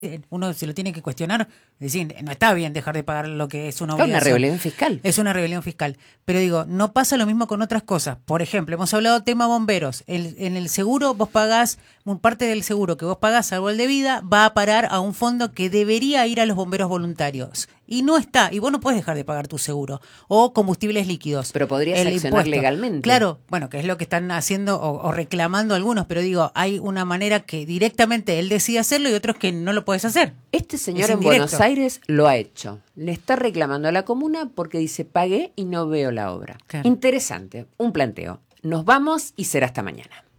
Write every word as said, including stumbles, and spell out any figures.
uno se lo tiene que cuestionar, es decir, no está bien dejar de pagar lo que es una Es obligación. una rebelión fiscal. Es una rebelión fiscal. Pero digo, no pasa lo mismo con otras cosas. Por ejemplo, hemos hablado tema bomberos. El, en el seguro vos pagás, un parte del seguro que vos pagás, salvo el de vida, va a parar a un fondo que debería ir a los bomberos voluntarios. Y no está. Y vos no podés dejar de pagar tu seguro. O combustibles líquidos. Pero podrías el accionar impuesto. legalmente. Claro, bueno, que es lo que están haciendo o, o reclamando algunos. Pero digo, hay una manera que directamente él decide hacerlo y otros que no lo podés hacer. Este señor Es en indirecto. Buenos Aires lo ha hecho. Le está reclamando a la comuna porque dice, pagué y no veo la obra. Claro. Interesante, un planteo. Nos vamos y será hasta mañana.